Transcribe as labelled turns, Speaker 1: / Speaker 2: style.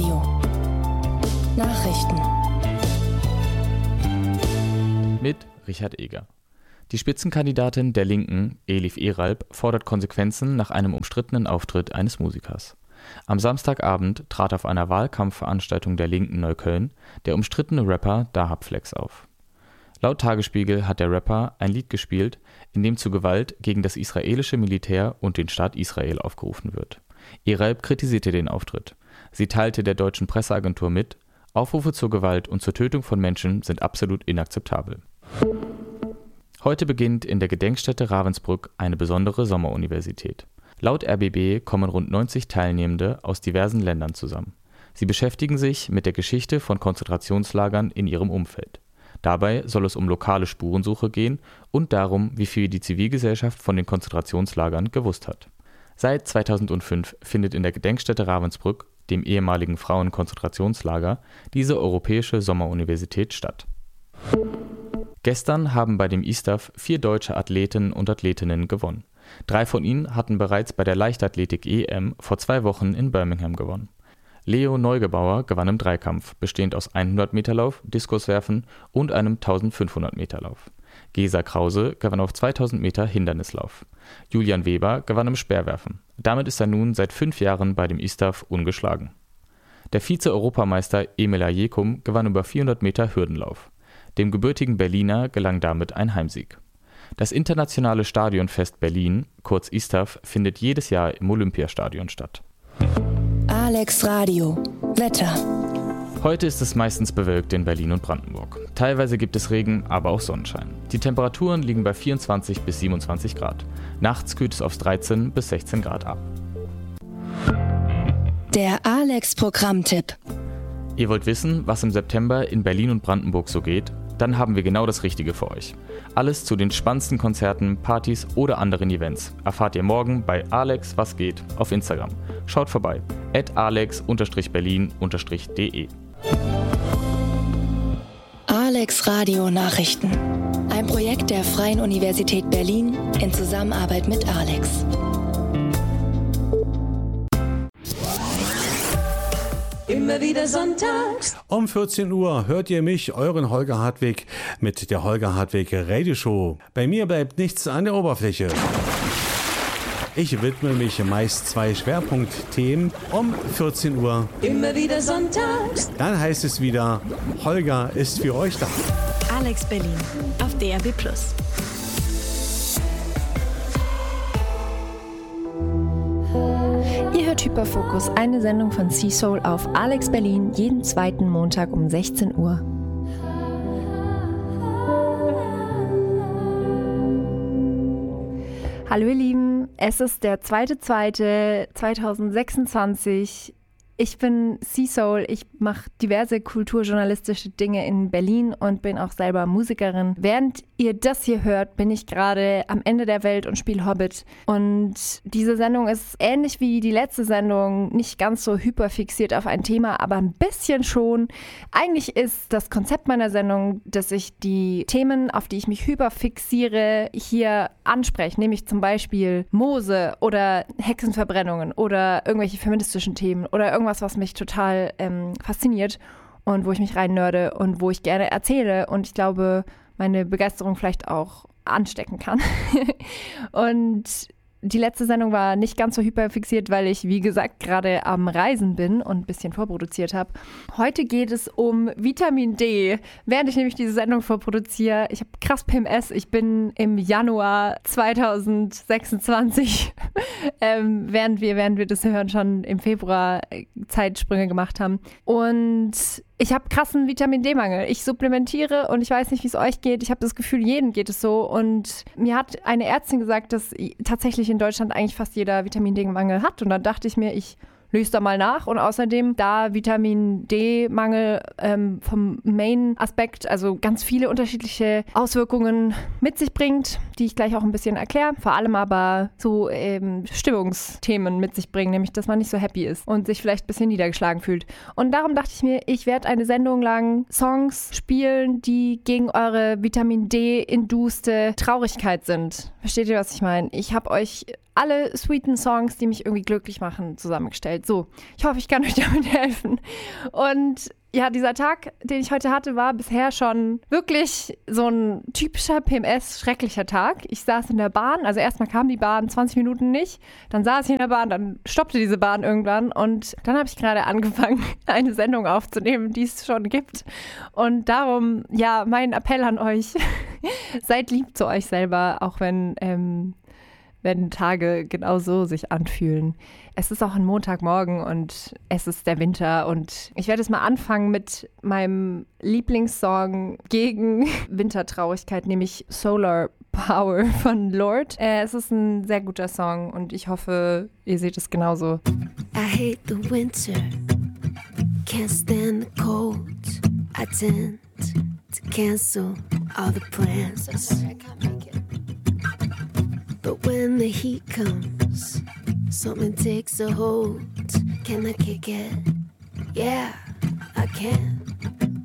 Speaker 1: Radio. Nachrichten.
Speaker 2: Mit Richard Eger. Die Spitzenkandidatin der Linken, Elif Eralp, fordert Konsequenzen nach einem umstrittenen Auftritt eines Musikers. Am Samstagabend trat auf einer Wahlkampfveranstaltung der Linken Neukölln der umstrittene Rapper Dahab Flex auf. Laut Tagesspiegel hat der Rapper ein Lied gespielt, in dem zu Gewalt gegen das israelische Militär und den Staat Israel aufgerufen wird. Eralp kritisierte den Auftritt. Sie teilte der deutschen Presseagentur mit: Aufrufe zur Gewalt und zur Tötung von Menschen sind absolut inakzeptabel. Heute beginnt in der Gedenkstätte Ravensbrück eine besondere Sommeruniversität. Laut RBB kommen rund 90 Teilnehmende aus diversen Ländern zusammen. Sie beschäftigen sich mit der Geschichte von Konzentrationslagern in ihrem Umfeld. Dabei soll es um lokale Spurensuche gehen und darum, wie viel die Zivilgesellschaft von den Konzentrationslagern gewusst hat. Seit 2005 findet in der Gedenkstätte Ravensbrück, dem ehemaligen Frauenkonzentrationslager, diese europäische Sommeruniversität statt. Gestern haben bei dem ISTAF 4 deutsche Athleten und Athletinnen gewonnen. 3 von ihnen hatten bereits bei der Leichtathletik-EM vor 2 Wochen in Birmingham gewonnen. Leo Neugebauer gewann im Dreikampf, bestehend aus 100-Meter-Lauf, Diskuswerfen und einem 1500-Meter-Lauf. Gesa Krause gewann auf 2000 Meter Hindernislauf. Julian Weber gewann im Speerwerfen. Damit ist er nun seit 5 Jahren bei dem ISTAF ungeschlagen. Der Vize-Europameister Emil Ajekum gewann über 400 Meter Hürdenlauf. Dem gebürtigen Berliner gelang damit ein Heimsieg. Das internationale Stadionfest Berlin, kurz ISTAF, findet jedes Jahr im Olympiastadion statt.
Speaker 1: Alex Radio. Wetter.
Speaker 2: Heute ist es meistens bewölkt in Berlin und Brandenburg. Teilweise gibt es Regen, aber auch Sonnenschein. Die Temperaturen liegen bei 24 bis 27 Grad. Nachts kühlt es auf 13 bis 16 Grad ab.
Speaker 1: Der Alex-Programmtipp.
Speaker 2: Ihr wollt wissen, was im September in Berlin und Brandenburg so geht? Dann haben wir genau das Richtige für euch. Alles zu den spannendsten Konzerten, Partys oder anderen Events erfahrt ihr morgen bei Alex was geht auf Instagram. Schaut vorbei, @alex_berlin_de.
Speaker 1: Alex Radio Nachrichten. Ein Projekt der Freien Universität Berlin in Zusammenarbeit mit Alex.
Speaker 3: Immer wieder sonntags.
Speaker 4: Um 14 Uhr hört ihr mich, euren Holger Hartwig, mit der Holger Hartwig Radioshow. Bei mir bleibt nichts an der Oberfläche. Ich widme mich meist 2 Schwerpunktthemen um 14 Uhr.
Speaker 3: Immer wieder sonntags.
Speaker 4: Dann heißt es wieder, Holger ist für euch da.
Speaker 5: Alex Berlin auf DRB+.
Speaker 6: Ihr hört Hyperfokus, eine Sendung von Seasoul auf Alex Berlin, jeden zweiten Montag um 16 Uhr. Hallo ihr Lieben, es ist der 2.2.2026. Ich bin Seasoul, ich mache diverse kulturjournalistische Dinge in Berlin und bin auch selber Musikerin. Während ihr das hier hört, bin ich gerade am Ende der Welt und spiele Hobbit. Und diese Sendung ist ähnlich wie die letzte Sendung nicht ganz so hyperfixiert auf ein Thema, aber ein bisschen schon. Eigentlich ist das Konzept meiner Sendung, dass ich die Themen, auf die ich mich hyperfixiere, hier anspreche. Nämlich zum Beispiel Mose oder Hexenverbrennungen oder irgendwelche feministischen Themen oder irgendwas, was mich total fasziniert und wo ich mich rein nörde und wo ich gerne erzähle und ich glaube, meine Begeisterung vielleicht auch anstecken kann. Und die letzte Sendung war nicht ganz so hyperfixiert, weil ich, wie gesagt, gerade am Reisen bin und ein bisschen vorproduziert habe. Heute geht es um Vitamin D. Während ich nämlich diese Sendung vorproduziere, ich habe krass PMS, ich bin im Januar 2026, während wir das hören, schon im Februar Zeitsprünge gemacht haben. Und ich habe krassen Vitamin D-Mangel. Ich supplementiere und ich weiß nicht, wie es euch geht. Ich habe das Gefühl, jedem geht es so. Und mir hat eine Ärztin gesagt, dass tatsächlich in Deutschland eigentlich fast jeder Vitamin D-Mangel hat. Und dann dachte ich mir, ich löse da mal nach. Und außerdem, da Vitamin D-Mangel vom Main-Aspekt, also ganz viele unterschiedliche Auswirkungen mit sich bringt, die ich gleich auch ein bisschen erkläre. Vor allem aber so Stimmungsthemen mit sich bringen, nämlich, dass man nicht so happy ist und sich vielleicht ein bisschen niedergeschlagen fühlt. Und darum dachte ich mir, ich werde eine Sendung lang Songs spielen, die gegen eure Vitamin D-induste Traurigkeit sind. Versteht ihr, was ich meine? Ich habe euch alle sweeten Songs, die mich irgendwie glücklich machen, zusammengestellt. So, ich hoffe, ich kann euch damit helfen. Und ja, dieser Tag, den ich heute hatte, war bisher schon wirklich so ein typischer PMS-schrecklicher Tag. Ich saß in der Bahn, also erstmal kam die Bahn 20 Minuten nicht, dann saß ich in der Bahn, dann stoppte diese Bahn irgendwann und dann habe ich gerade angefangen, eine Sendung aufzunehmen, die es schon gibt. Und darum, ja, mein Appell an euch, seid lieb zu euch selber, auch wenn Tage genauso sich anfühlen. Es ist auch ein Montagmorgen und es ist der Winter und ich werde jetzt mal anfangen mit meinem Lieblingssong gegen Wintertraurigkeit, nämlich Solar Power von Lorde. Es ist ein sehr guter Song und ich hoffe, ihr seht es genauso.
Speaker 3: I hate the winter, can't stand the cold. I tend to cancel all the plans. I'm sorry, I can't make it. But when the heat comes, something takes a hold. Can I kick it? Yeah, I can.